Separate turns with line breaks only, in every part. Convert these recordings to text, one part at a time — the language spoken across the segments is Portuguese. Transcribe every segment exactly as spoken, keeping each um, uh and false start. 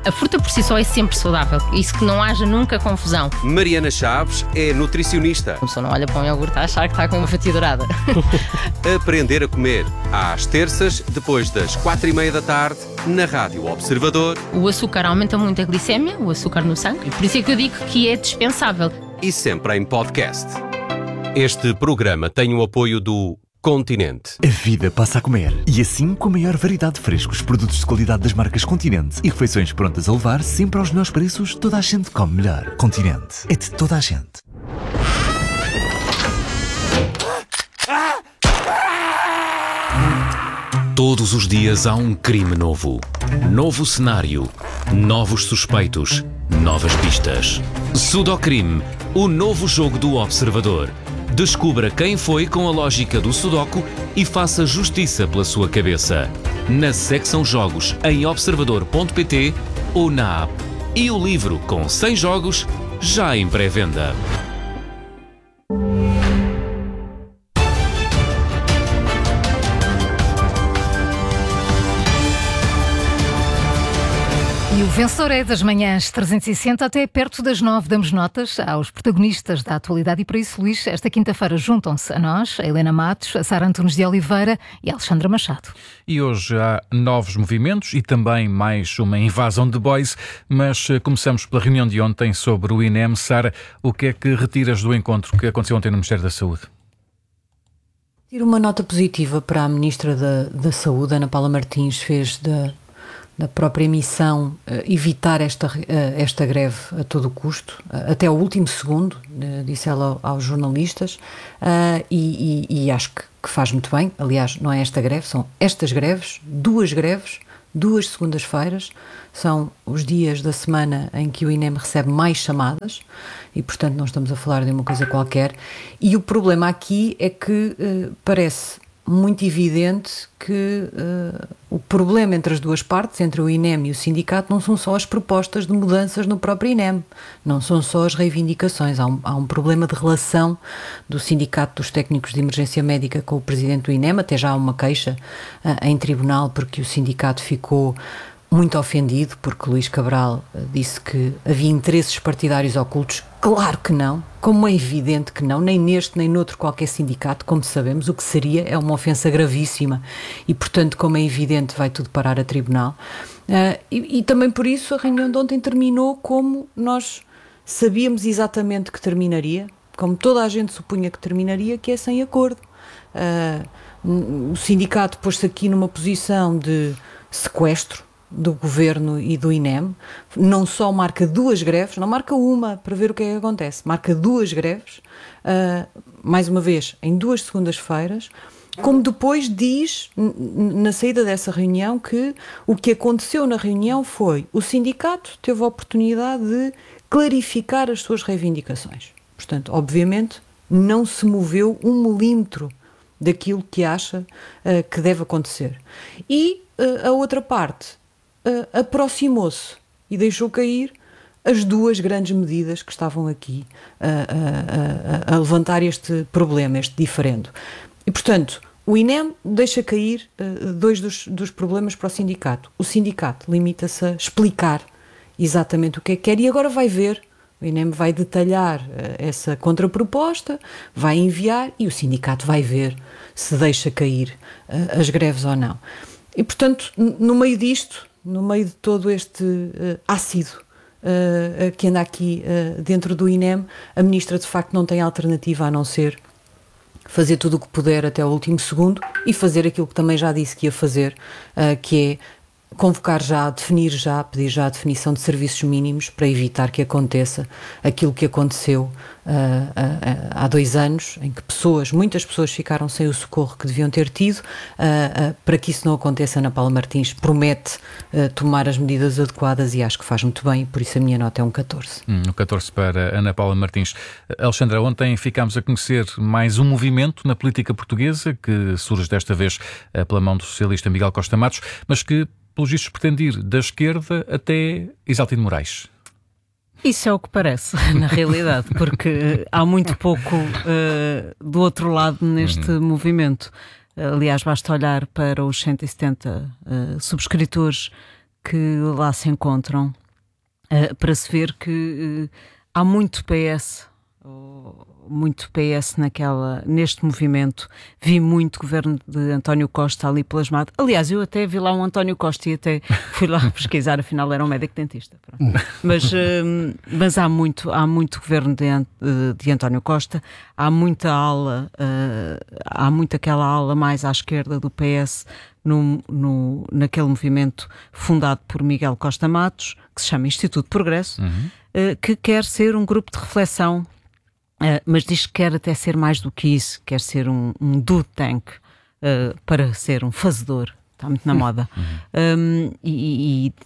A fruta por si só é sempre saudável. Isso que não haja nunca confusão.
Mariana Chaves é nutricionista.
A pessoa não olha para um iogurte a achar que está com uma fatia dourada.
Aprender a comer. Às terças, depois das quatro e meia da tarde, na Rádio Observador.
O açúcar aumenta muito a glicémia, o açúcar no sangue. Por isso é que eu digo que é dispensável.
E sempre em podcast. Este programa tem o apoio do Continente.
A vida passa a comer. E assim, com a maior variedade de frescos, produtos de qualidade das marcas Continente e refeições prontas a levar, sempre aos melhores preços, toda a gente come melhor. Continente. É de toda a gente.
Todos os dias há um crime novo. Novo cenário. Novos suspeitos. Novas pistas. Sudocrime, o novo jogo do Observador. Descubra quem foi com a lógica do Sudoku e faça justiça pela sua cabeça. Na secção Jogos em observador ponto pt ou na app. E o livro com cem jogos já em pré-venda.
E o vencedor é das manhãs trezentos e sessenta até perto das nove. Damos notas aos protagonistas da atualidade e para isso, Luís, esta quinta-feira juntam-se a nós, a Helena Matos, a Sara Antunes de Oliveira e a Alexandra Machado.
E hoje há novos movimentos e também mais uma invasão de boys, mas começamos pela reunião de ontem sobre o INEM. Sara, o que é que retiras do encontro que aconteceu ontem no Ministério da Saúde?
Tiro uma nota positiva para a Ministra da, da Saúde, Ana Paula Martins, fez da... da própria missão, uh, evitar esta, uh, esta greve a todo custo, uh, até ao último segundo, uh, disse ela aos jornalistas, uh, e, e, e acho que, que faz muito bem. Aliás, não é esta greve, são estas greves, duas greves, duas segundas-feiras, são os dias da semana em que o INEM recebe mais chamadas e, portanto, não estamos a falar de uma coisa qualquer. E o problema aqui é que uh, parece muito evidente que uh, o problema entre as duas partes, entre o INEM e o sindicato, não são só as propostas de mudanças no próprio INEM, não são só as reivindicações, há um, há um problema de relação do sindicato dos técnicos de emergência médica com o presidente do INEM, até já há uma queixa uh, em tribunal porque o sindicato ficou muito ofendido porque Luís Cabral uh, disse que havia interesses partidários ocultos. Claro que não, como é evidente que não, nem neste nem noutro qualquer sindicato, como sabemos, o que seria é uma ofensa gravíssima e, portanto, como é evidente, vai tudo parar a tribunal. Uh, e, e também por isso a reunião de ontem terminou como nós sabíamos exatamente que terminaria, como toda a gente supunha que terminaria, que é sem acordo. Uh, o sindicato pôs-se aqui numa posição de sequestro do Governo e do INEM, não só marca duas greves, não marca uma para ver o que é que acontece, marca duas greves, uh, mais uma vez, em duas segundas-feiras, como depois diz, na saída dessa reunião, que o que aconteceu na reunião foi, o sindicato teve a oportunidade de clarificar as suas reivindicações. Portanto, obviamente, não se moveu um milímetro daquilo que acha uh, que deve acontecer. E uh, a outra parte Uh, aproximou-se e deixou cair as duas grandes medidas que estavam aqui uh, uh, uh, a levantar este problema, este diferendo. E, portanto, o INEM deixa cair uh, dois dos, dos problemas para o sindicato. O sindicato limita-se a explicar exatamente o que é que quer e agora vai ver, o INEM vai detalhar uh, essa contraproposta, vai enviar e o sindicato vai ver se deixa cair uh, as greves ou não. E, portanto, no meio disto, no meio de todo este uh, ácido uh, uh, que anda aqui uh, dentro do INEM, a Ministra de facto não tem alternativa a não ser fazer tudo o que puder até o último segundo e fazer aquilo que também já disse que ia fazer, uh, que é convocar já, definir já, pedir já a definição de serviços mínimos para evitar que aconteça aquilo que aconteceu uh, uh, há dois anos, em que pessoas, muitas pessoas ficaram sem o socorro que deviam ter tido. Uh, uh, para que isso não aconteça, Ana Paula Martins promete uh, tomar as medidas adequadas e acho que faz muito bem, por isso a minha nota é um catorze.
Hum, um catorze para Ana Paula Martins. Alexandra, ontem ficámos a conhecer mais um movimento na política portuguesa que surge desta vez uh, pela mão do socialista Miguel Costa Matos, mas que pelos vistos pretende ir da esquerda até Isaltino Moraes.
Isso é o que parece, na realidade, porque há muito pouco uh, do outro lado neste uhum. movimento. Aliás, basta olhar para os cento e setenta uh, subscritores que lá se encontram, uh, para se ver que uh, há muito P S, muito P S naquela, neste movimento. Vi muito governo de António Costa ali plasmado. Aliás, eu até vi lá um António Costa e até fui lá pesquisar, afinal era um médico dentista. Mas, uh, mas há muito, há muito governo de, de António Costa, há muita ala, uh, há muito aquela ala mais à esquerda do P S no, no, naquele movimento fundado por Miguel Costa Matos, que se chama Instituto Progresso, uhum. uh, que quer ser um grupo de reflexão. Uh, mas diz que quer até ser mais do que isso, quer ser um, um do tank uh, para ser um fazedor, está muito na moda. Uhum. Um, e, e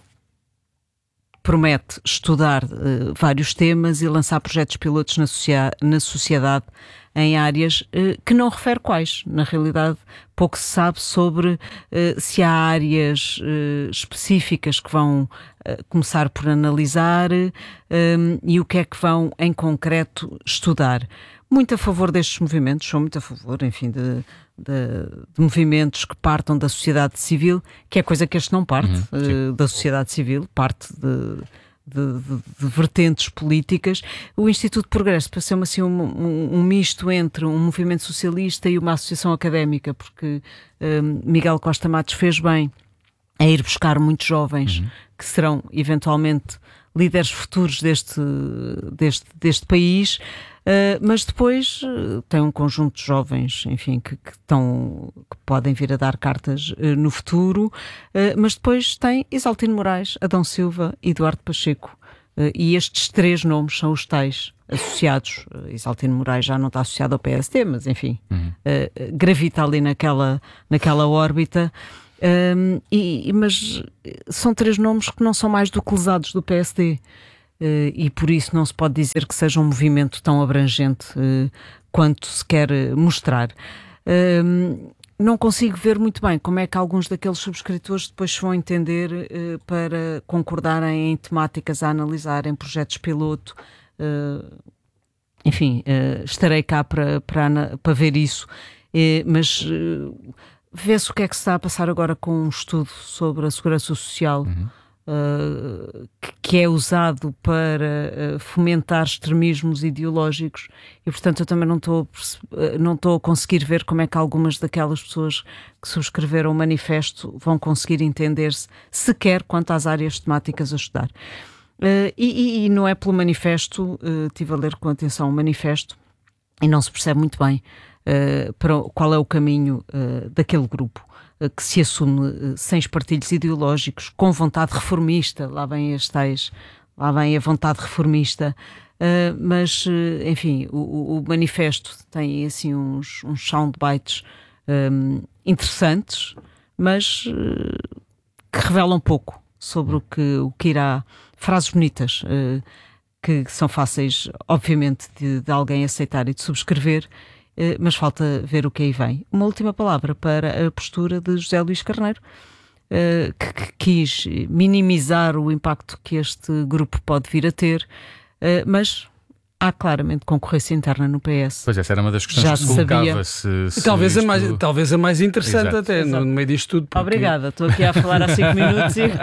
promete estudar uh, vários temas e lançar projetos pilotos na, socia- na sociedade em áreas uh, que não refere quais. Na realidade, pouco se sabe sobre uh, se há áreas uh, específicas que vão uh, começar por analisar um, e o que é que vão, em concreto, estudar. Muito a favor destes movimentos, sou muito a favor, enfim, de, de, de movimentos que partam da sociedade civil, que é coisa que este não parte, uhum, uh, da sociedade civil, parte de... De, de, de vertentes políticas. O Instituto Progresso pareceu-me assim um, um, um misto entre um movimento socialista e uma associação académica, porque um, Miguel Costa Matos fez bem a ir buscar muitos jovens, uhum, que serão eventualmente líderes futuros deste, deste, deste país, uh, mas depois uh, tem um conjunto de jovens, enfim, que, que, estão, que podem vir a dar cartas uh, no futuro, uh, mas depois tem Isaltino Moraes, Adão Silva e Eduardo Pacheco, uh, e estes três nomes são os tais associados. uh, Isaltino Moraes já não está associado ao P S D, mas enfim, uhum, uh, gravita ali naquela, naquela órbita. Um, e, mas são três nomes que não são mais do que lesados do P S D, uh, e por isso não se pode dizer que seja um movimento tão abrangente uh, quanto se quer mostrar. Um, não consigo ver muito bem como é que alguns daqueles subscritores depois se vão entender uh, para concordarem em temáticas a analisar, em projetos piloto. Uh, enfim, uh, estarei cá para, para, para ver isso, uh, mas... Uh, Vê-se o que é que se está a passar agora com um estudo sobre a segurança social, uhum, uh, que, que é usado para uh, fomentar extremismos ideológicos, e portanto eu também não estou uh, não estou a conseguir ver como é que algumas daquelas pessoas que subscreveram o manifesto vão conseguir entender-se sequer quanto às áreas temáticas a estudar. Uh, e, e, e não é pelo manifesto, uh, estive a ler com atenção o manifesto e não se percebe muito bem Uh, para qual é o caminho uh, daquele grupo uh, que se assume uh, sem espartilhos ideológicos, com vontade reformista, lá vem as tais, lá vem a vontade reformista, uh, mas uh, enfim, o, o manifesto tem assim uns, uns soundbites um, interessantes, mas uh, que revelam pouco sobre o que, o que irá, frases bonitas, uh, que são fáceis obviamente de, de alguém aceitar e de subscrever, mas falta ver o que aí vem. Uma última palavra para a postura de José Luís Carneiro, que, que quis minimizar o impacto que este grupo pode vir a ter, mas há claramente concorrência interna no P S.
Pois essa era uma das questões
Já
que se colocava. Se, se
talvez,
isto...
a mais, talvez a mais interessante. Exato. Até
Exato.
No meio disto tudo. Porque...
Obrigada, estou aqui a falar há cinco minutos e...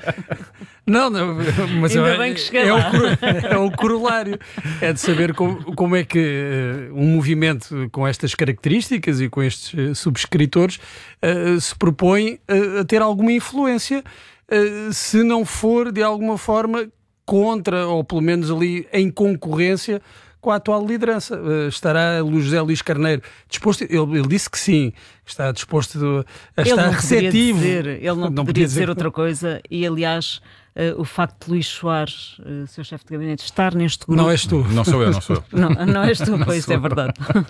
Não, não, mas
ainda
é,
bem que cheguei
é,
lá.
o, é o corolário. É de saber como, como é que uh, um movimento com estas características e com estes uh, subscritores uh, se propõe uh, a ter alguma influência, uh, se não for de alguma forma contra, ou pelo menos ali em concorrência com a atual liderança. Uh, estará o José Luís Carneiro disposto? Ele, ele disse que sim, está disposto a
ele
estar
não
receptivo.
Dizer, ele não, não poderia, poderia dizer outra coisa, e aliás... Uh, o facto de Luís Soares, uh, seu chefe de gabinete, estar neste grupo...
Não és tu.
Não sou eu, não sou eu.
Não, não és tu, pois é verdade.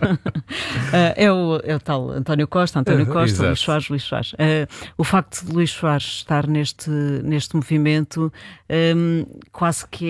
uh, é, o, é o tal António Costa, António Costa, uh, Luís Soares, Luís Soares. Uh, o facto de Luís Soares estar neste, neste movimento um, quase que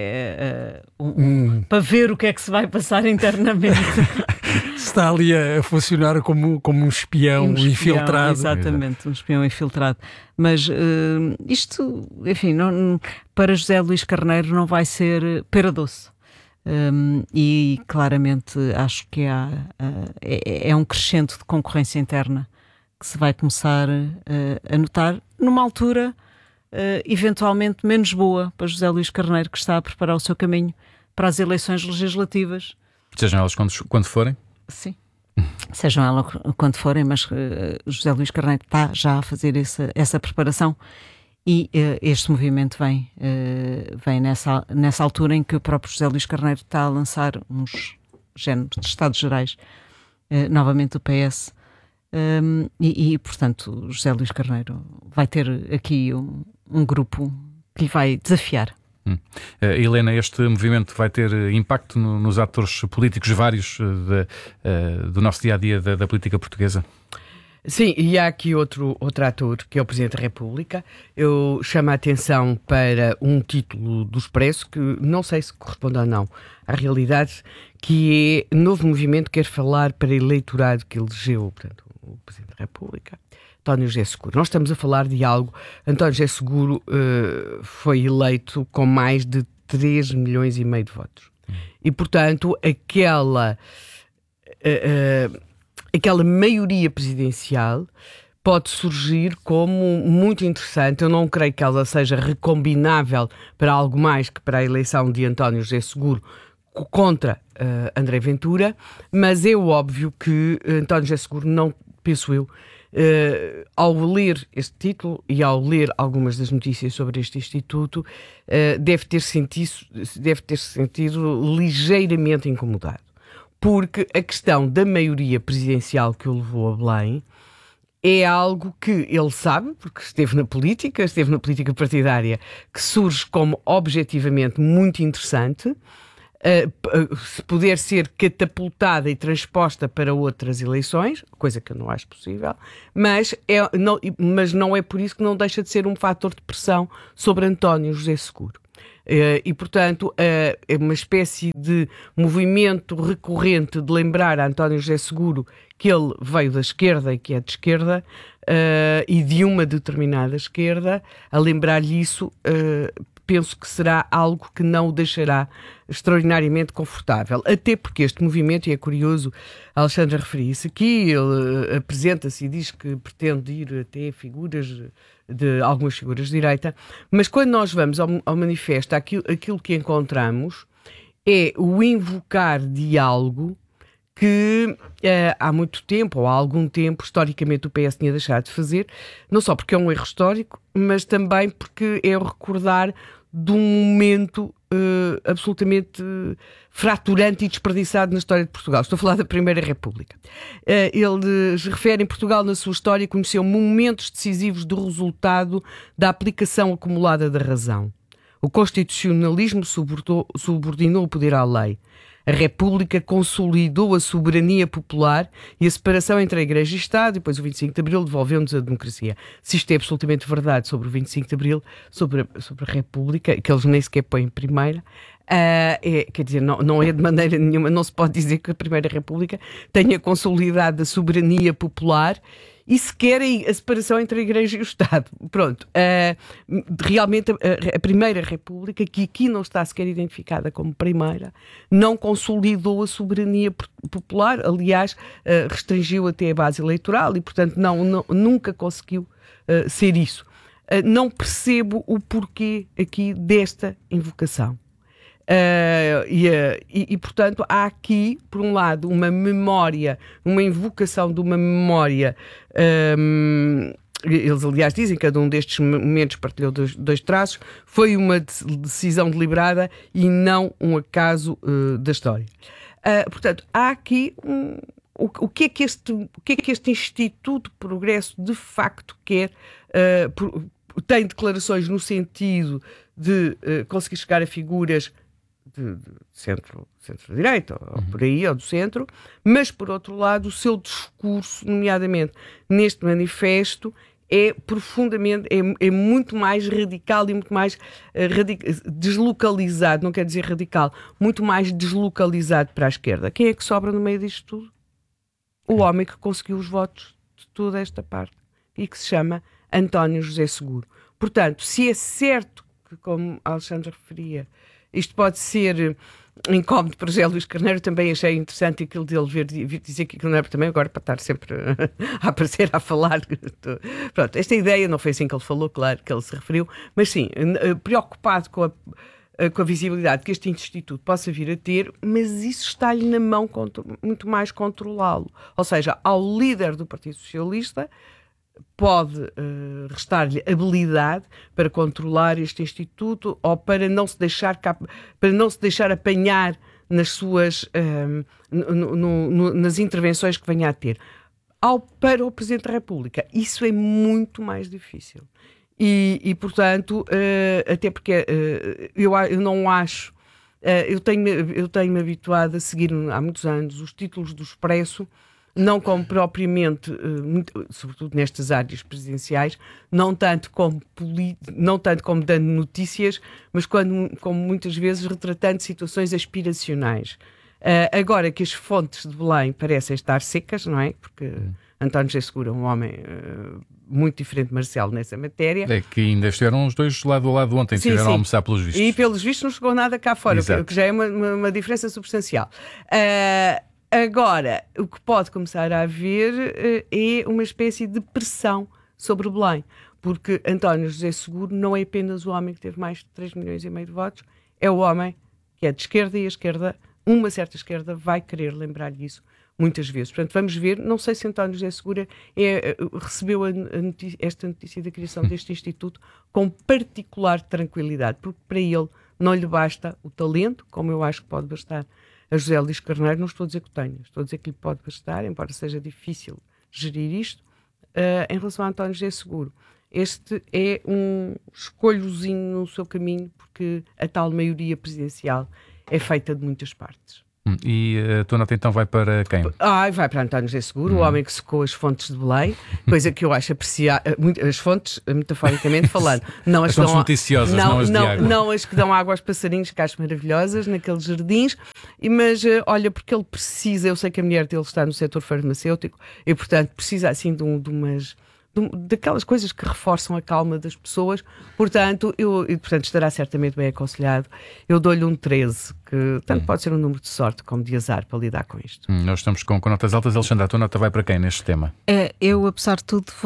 é uh, um, hum. para ver o que é que se vai passar internamente.
Está ali a funcionar como, como um espião, um espião infiltrado.
Exatamente, um espião infiltrado. Mas uh, isto, enfim, não, para José Luís Carneiro não vai ser pera doce. Um, e claramente acho que há, uh, é, é um crescente de concorrência interna que se vai começar uh, a notar numa altura uh, eventualmente menos boa para José Luís Carneiro, que está a preparar o seu caminho para as eleições legislativas.
Sejam elas quando, quando forem?
Sim. Sejam elas quando forem, mas uh, José Luís Carneiro está já a fazer essa, essa preparação. E uh, este movimento vem, uh, vem nessa, nessa altura em que o próprio José Luís Carneiro está a lançar uns géneros de Estados Gerais, uh, novamente do P S, um, e, e, portanto, José Luís Carneiro vai ter aqui um, um grupo que lhe vai desafiar.
Hum. Uh, Helena, este movimento vai ter impacto no, nos atores políticos vários uh, de, uh, do nosso dia-a-dia da, da política portuguesa?
Sim, e há aqui outro, outro ator, que é o Presidente da República. Eu chamo a atenção para um título do Expresso, que não sei se corresponde ou não à realidade, que é Novo Movimento quer falar para eleitorado que elegeu, portanto, o Presidente da República, António José Seguro. Nós estamos a falar de algo. António José Seguro uh, foi eleito com mais de três milhões e meio de votos. E, portanto, aquela... Uh, uh, aquela maioria presidencial pode surgir como muito interessante. Eu não creio que ela seja recombinável para algo mais que para a eleição de António José Seguro contra uh, André Ventura, mas é óbvio que António José Seguro, não penso eu, uh, ao ler este título e ao ler algumas das notícias sobre este instituto, uh, deve ter sentido, deve ter sentido ligeiramente incomodado. Porque a questão da maioria presidencial que o levou a Belém é algo que ele sabe, porque esteve na política, esteve na política partidária, que surge como objetivamente muito interessante, uh, se puder ser catapultada e transposta para outras eleições, coisa que eu não acho possível, mas, é, não, mas não é por isso que não deixa de ser um fator de pressão sobre António José Seguro. Uh, e, portanto, uh, é uma espécie de movimento recorrente de lembrar a António José Seguro que ele veio da esquerda e que é de esquerda, uh, e de uma determinada esquerda. A lembrar-lhe isso, uh, penso que será algo que não o deixará extraordinariamente confortável. Até porque este movimento, e é curioso, a Alexandra referia-se aqui, ele apresenta-se e diz que pretende ir até figuras... de algumas figuras de direita, mas quando nós vamos ao, ao manifesto, aquilo, aquilo que encontramos é o invocar de algo que uh, há muito tempo, ou há algum tempo, historicamente o P S tinha deixado de fazer, não só porque é um erro histórico, mas também porque é o recordar de um momento uh, absolutamente uh, fraturante e desperdiçado na história de Portugal. Estou a falar da Primeira República. Uh, ele uh, refere em Portugal, na sua história, conheceu momentos decisivos do resultado da aplicação acumulada da razão. O constitucionalismo subordinou, subordinou o poder à lei. A República consolidou a soberania popular e a separação entre a Igreja e o Estado, e depois o vinte e cinco de Abril devolveu-nos a democracia. Se isto é absolutamente verdade sobre o vinte e cinco de Abril, sobre a, sobre a República, que eles nem sequer põem em primeira, uh, é, quer dizer, não, não é de maneira nenhuma, não se pode dizer que a Primeira República tenha consolidado a soberania popular e sequer a separação entre a Igreja e o Estado. Pronto. Uh, realmente, a, a Primeira República, que aqui não está sequer identificada como primeira, não consolidou a soberania popular. Aliás, uh, restringiu até a base eleitoral e, portanto, não, não, nunca conseguiu uh, ser isso. Uh, não percebo o porquê aqui desta invocação. Uh, e, uh, e, e, portanto, há aqui, por um lado, uma memória, uma invocação de uma memória. Um, eles, aliás, dizem que cada um destes momentos partilhou dois, dois traços, foi uma decisão deliberada e não um acaso uh, da história. Uh, portanto, há aqui um, o, o, que é que este, o que é que este Instituto de Progresso de facto quer. Uh, por, tem declarações no sentido de uh, conseguir chegar a figuras de, de centro, centro-direita, ou uhum. por aí, ou do centro, mas, por outro lado, o seu discurso, nomeadamente neste manifesto, é profundamente, é, é muito mais radical e muito mais uh, radic- deslocalizado, não quer dizer radical, muito mais deslocalizado para a esquerda. Quem é que sobra no meio disto tudo? O homem que conseguiu os votos de toda esta parte e que se chama António José Seguro. Portanto, se é certo que, como a Alexandra referia, isto pode ser incómodo para José Luís Carneiro. Também achei interessante aquilo dele vir, vir dizer que aquilo não era também agora para estar sempre a aparecer, a falar. Pronto, esta ideia não foi assim que ele falou, claro, que ele se referiu, mas sim, preocupado com a com a visibilidade que este instituto possa vir a ter, mas isso está-lhe na mão muito mais controlá-lo. Ou seja, ao líder do Partido Socialista pode uh, restar-lhe habilidade para controlar este instituto ou para não se deixar, para não se deixar apanhar nas suas uh, no, no, no, nas intervenções que venha a ter. Ao, para o Presidente da República, isso é muito mais difícil. E, e portanto, uh, até porque uh, eu, eu não acho, uh, eu tenho-me eu tenho-me habituado a seguir há muitos anos os títulos do Expresso, não como propriamente, uh, muito, sobretudo nestas áreas presidenciais, não tanto como, não tanto como dando notícias, mas quando, como muitas vezes retratando situações aspiracionais. Uh, agora que as fontes de Belém parecem estar secas, não é? Porque António José Seguro é um homem uh, muito diferente de Marcelo nessa matéria.
É que ainda estiveram os dois lado a lado ontem, estiveram a almoçar pelos vistos.
E pelos vistos não chegou nada cá fora, o que já é uma, uma, uma diferença substancial. Uh, agora, o que pode começar a haver uh, é uma espécie de pressão sobre Belém, porque António José Seguro não é apenas o homem que teve mais de três milhões e meio de votos, é o homem que é de esquerda e a esquerda, uma certa esquerda, vai querer lembrar-lhe isso muitas vezes. Portanto, vamos ver, não sei se António José Seguro é, recebeu a, a notícia, esta notícia da criação deste instituto com particular tranquilidade, porque para ele não lhe basta o talento, como eu acho que pode bastar a José Luís Carneiro. Não estou a dizer que o tenha, estou a dizer que lhe pode bastar, embora seja difícil gerir isto, uh, em relação a António José Seguro. Este é um escolhozinho no seu caminho, porque a tal maioria presidencial é feita de muitas partes.
Hum, e a tua nota então vai para quem?
Ah, vai para António José Seguro, hum. o homem que secou as fontes de Belém, coisa que eu acho apreciar, as fontes, metaforicamente falando, não as,
as fontes
dão,
noticiosas,
não,
não as de
não,
água.
Não as que dão água aos passarinhos, que acho maravilhosas, naqueles jardins, mas olha, porque ele precisa, eu sei que a mulher dele está no setor farmacêutico e portanto precisa assim de, um, de umas... daquelas coisas que reforçam a calma das pessoas, portanto, eu, e, portanto estará certamente bem aconselhado. Eu dou-lhe um treze, que tanto hum. pode ser um número de sorte como de azar para lidar com isto.
Hum, nós estamos com, com notas altas. Alexandra, a tua nota vai para quem neste tema?
É, eu, apesar de tudo,